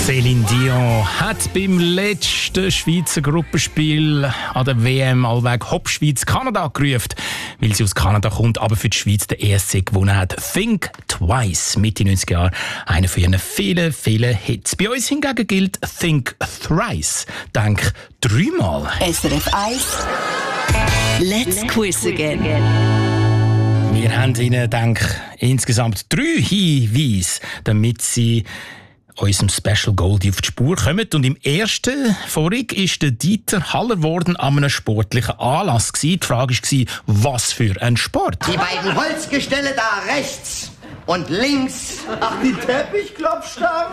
Céline Dion hat beim letzten Schweizer Gruppenspiel an der WM allweg Hopp Schweiz Kanada gerufen, weil sie aus Kanada kommt, aber für die Schweiz der ESC gewonnen hat. Think Twice, Mitte 90er Jahre, einer von ihren vielen, vielen Hits. Bei uns hingegen gilt Think Thrice, denk dreimal. SRF 1 Let's Quiz Again. Wir haben Ihnen, denke ich, insgesamt 3 Hinweise, damit Sie unserem Special Goldie auf die Spur kommen. Und im ersten Vorig ist der Dieter Haller geworden an einem sportlichen Anlass. Die Frage war, was für ein Sport? Die beiden Holzgestelle da rechts und links. Ach, die Teppichklopfstangen?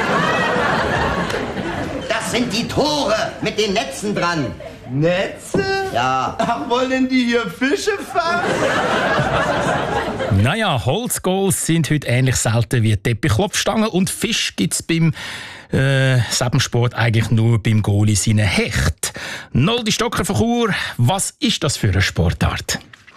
Das sind die Tore mit den Netzen dran. Netze? Ja. Ach, wollen die hier Fische fangen? Naja, Holzgoals sind heute ähnlich selten wie Teppichklopfstangen und Fisch gibt es beim Sebensport eigentlich nur beim Goalie seinen Hecht. Noldi Stocker von Chur, was ist das für eine Sportart?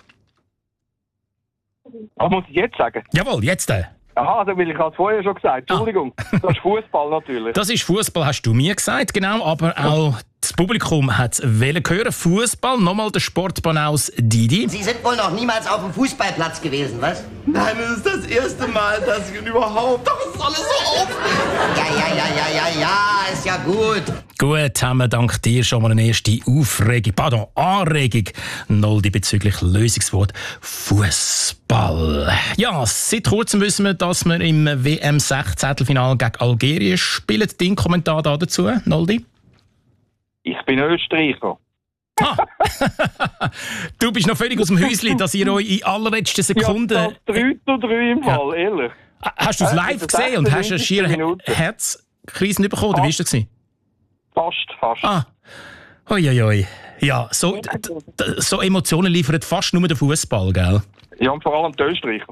Was muss ich jetzt sagen? Jawohl, jetzt. Aha, also, weil ich es vorher schon gesagt. Entschuldigung. Das ist Fußball natürlich. Das ist Fußball, hast du mir gesagt, genau, aber auch das Publikum hat es hören. Fußball, nochmal der Sportbanaus Didi. Sie sind wohl noch niemals auf dem Fußballplatz gewesen, was? Nein, das ist das erste Mal, dass ich ihn überhaupt... Doch, es ist alles so aufregend. Ja, ist ja gut. Gut, haben wir dank dir schon mal eine erste Anregung, Noldi, bezüglich Lösungswort Fußball. Ja, seit kurzem wissen wir, dass wir im WM-16-Finale gegen Algerien spielen. Dein Kommentar dazu, Noldi? Ich bin Österreicher. Ah. Du bist noch völlig aus dem Häuschen, dass ihr euch in allerletzten Sekunden... Ja, 3-3 im Fall, Ja. ehrlich. Hast du es live gesehen und hast eine schiere Herzkrise bekommen? Oder wie war das? Fast. Ah, oi. Ja, so Emotionen liefert fast nur der Fußball, gell? Ja, und vor allem die Österreicher.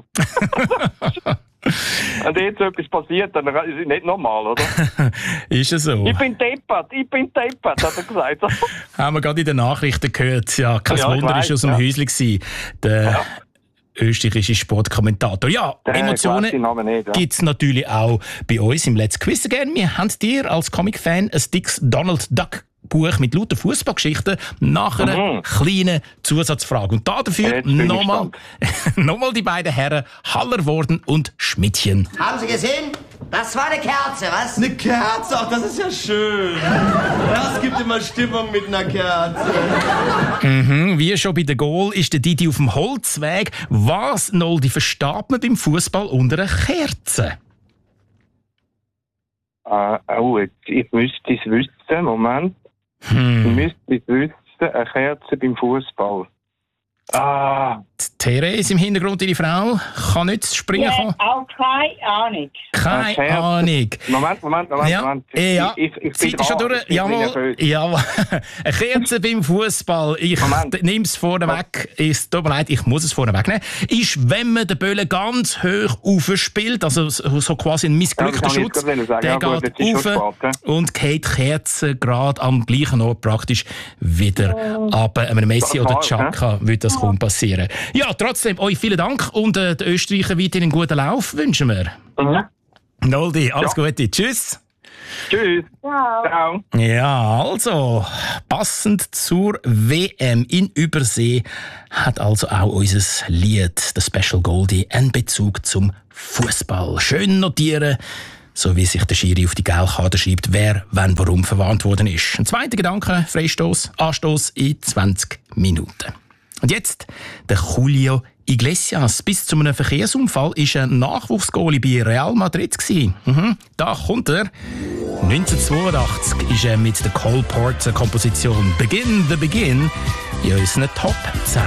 Wenn jetzt etwas passiert, dann ist es nicht normal, oder? Ist es so? Ich bin deppert, hat er gesagt. Haben wir gerade in den Nachrichten gehört. Ja, kein Wunder, weiss, ist aus dem Häuschen gewesen. Der österreichische Sportkommentator. Ja, Emotionen gibt es natürlich auch bei uns im Let's Quiz Again. Wir haben dir als Comic-Fan ein dickes Donald Duck Buch mit lauter Fußballgeschichten nach einer kleinen Zusatzfrage. Und dafür nochmal die beiden Herren Haller worden und Schmidtchen. Haben Sie gesehen? Das war eine Kerze, was? Eine Kerze? Ach, das ist ja schön. Das gibt immer Stimmung mit einer Kerze. Wie schon bei der Goal ist der Didi auf dem Holzweg. Was, Noldi, versteht man beim Fußball unter einer Kerze? Ich müsste es wissen. Moment. Ich müsste es wissen. Eine Kerze beim Fußball. Die Therese im Hintergrund, deine Frau, kann nicht zu springen kommen? Auch keine Ahnung. Keine Ahnung. Moment. Ja, Ich Seid ihr schon durch? Jawohl. Eine Kerze beim Fußball. Ich nehme es vorneweg. Es tut mir leid, ich muss es vorneweg nehmen. Ist, wenn man den Böllen ganz hoch aufspielt, also so quasi ein missglückter Schutz, der geht rauf und geht die Kerze gerade am gleichen Ort praktisch wieder ab. Einem Messi oder Xhaka würde das kaum passieren. Ja, trotzdem, euch vielen Dank und den Österreichern weiterhin einen guten Lauf wünschen wir. Noldi, alles Gute. Tschüss. Tschüss. Ciao. Ja, also, passend zur WM in Übersee hat also auch unser Lied, der Special Goldie, einen Bezug zum Fußball. Schön notieren, so wie sich der Schiri auf die Geldkarte schreibt, wer, wann, warum verwarnt worden ist. Ein zweiter Gedanke, Freistoß, Anstoß in 20 Minuten. Und jetzt der Julio Iglesias. Bis zu einem Verkehrsunfall war ein Nachwuchsgoalie bei Real Madrid. Da kommt er. 1982 ist er mit der Cole Porter Komposition Begin the Begin in unseren Top 10.